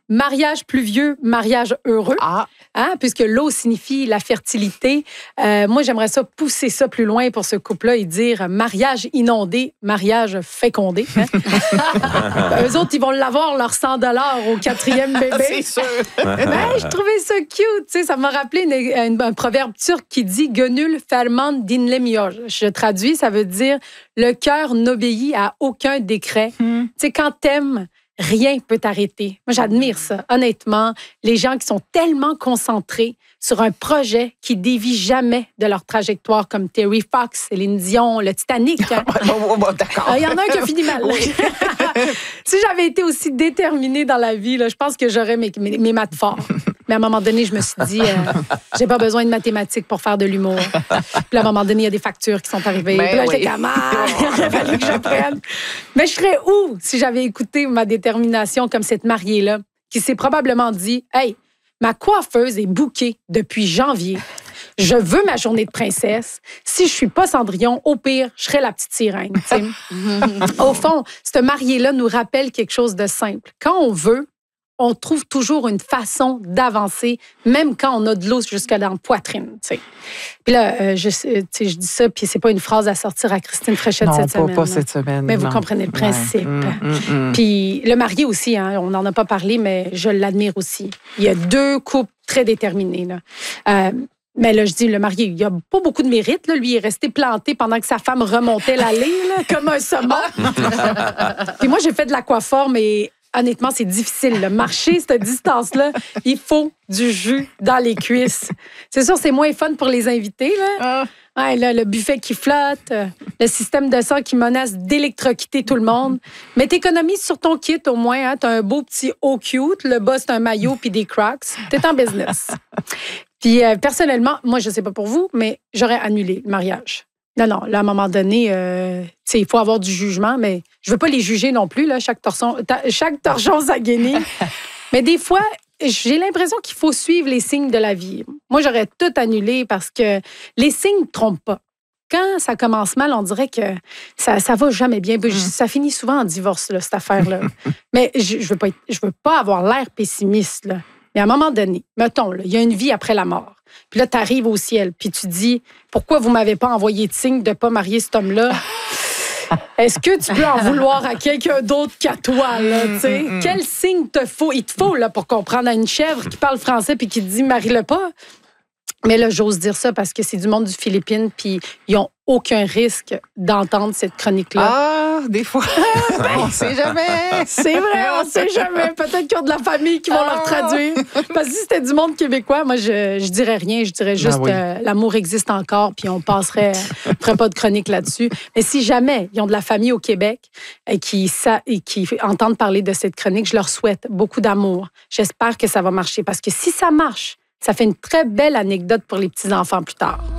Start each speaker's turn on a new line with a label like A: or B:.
A: mariage pluvieux, mariage heureux.
B: Ah.
A: Hein, puisque l'eau signifie la fertilité. Moi, j'aimerais ça pousser ça plus loin pour ce couple-là et dire mariage inondé, mariage fécondé. Hein? Eux autres, ils vont l'avoir leur 100 $ au 4e bébé.
B: C'est sûr.
A: Je trouvais ça cute. Tu sais, ça m'a rappelé un proverbe turc qui dit « Gönül ferman dinlemiyor ». Je traduis, ça veut dire « Le cœur n'obéit à aucun décret ». Tu sais, quand t'aimes, rien peut t'arrêter. Moi, j'admire ça, honnêtement. Les gens qui sont tellement concentrés sur un projet qui dévie jamais de leur trajectoire, comme Terry Fox, Céline Dion, le Titanic. Hein?
B: D'accord.
A: Il y en a un qui a fini mal.
B: Oui.
A: Si j'avais été aussi déterminée dans la vie, là, je pense que j'aurais mes maths forts. Mais à un moment donné, je me suis dit, j'ai pas besoin de mathématiques pour faire de l'humour. Puis à un moment donné, il y a des factures qui sont arrivées. Puis là, j'étais comme, il aurait fallu que j'apprenne. Mais je serais où si j'avais écouté ma détermination comme cette mariée-là, qui s'est probablement dit, hey, ma coiffeuse est bookée depuis janvier. Je veux ma journée de princesse. Si je suis pas Cendrillon, au pire, je serai la petite sirène. Au fond, ce marié-là nous rappelle quelque chose de simple. Quand on veut, on trouve toujours une façon d'avancer, même quand on a de l'eau jusque dans la poitrine. T'sais. Puis là, je dis ça, puis c'est pas une phrase à sortir à Christine Fréchette cette semaine.
B: Non, pas cette semaine.
A: Mais vous comprenez le principe. Puis le marié aussi, hein, on n'en a pas parlé, mais je l'admire aussi. Il y a 2 couples très déterminés. Là. Mais là, je dis, le marié, il a pas beaucoup de mérite. Là. Lui, il est resté planté pendant que sa femme remontait l'allée, là, comme un saumon. Puis moi, j'ai fait de l'aquaforme et honnêtement, c'est difficile. Là. Marcher cette distance-là, il faut du jus dans les cuisses. C'est sûr, c'est moins fun pour les invités. Là. Ouais, là, le buffet qui flotte, le système de sang qui menace d'électrocuter tout le monde. Mais t'économises sur ton kit au moins. Hein? T'as un beau petit haut cute. Le bas, c'est un maillot puis des Crocs. T'es en business. Puis personnellement, moi, je sais pas pour vous, mais j'aurais annulé le mariage. Non, là, à un moment donné, il faut avoir du jugement, mais je veux pas les juger non plus, là, chaque torchon sa guenille. Mais des fois, j'ai l'impression qu'il faut suivre les signes de la vie. Moi, j'aurais tout annulé parce que les signes ne trompent pas. Quand ça commence mal, on dirait que ça va jamais bien. Ça finit souvent en divorce, là, cette affaire-là. Mais je veux pas avoir l'air pessimiste, là. Mais à un moment donné, mettons, il y a une vie après la mort. Puis là, tu arrives au ciel, puis tu dis, pourquoi vous m'avez pas envoyé de signe de pas marier cet homme-là? Est-ce que tu peux en vouloir à quelqu'un d'autre qu'à toi, là, tu sais? Quel signe te faut? Il te faut, là, pour comprendre à une chèvre qui parle français puis qui te dit, marie-le pas. Mais là, j'ose dire ça parce que c'est du monde du Philippines, puis ils n'ont aucun risque d'entendre cette chronique-là.
B: Ah, des fois. On ne sait jamais.
A: C'est vrai, on ne sait jamais. Peut-être qu'ils ont de la famille qui vont leur traduire. Parce que si c'était du monde québécois, moi, je dirais rien. Je dirais juste l'amour existe encore, puis on ferait pas de chronique là-dessus. Mais si jamais ils ont de la famille au Québec et qui entendent parler de cette chronique, je leur souhaite beaucoup d'amour. J'espère que ça va marcher. Parce que si ça marche, ça fait une très belle anecdote pour les petits-enfants plus tard.